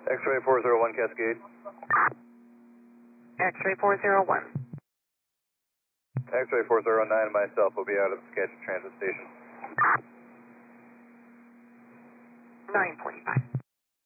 X-ray 401 Cascade. X-ray 401. X-ray 409 and myself will be out of the Skagit Transit Station. 9:45.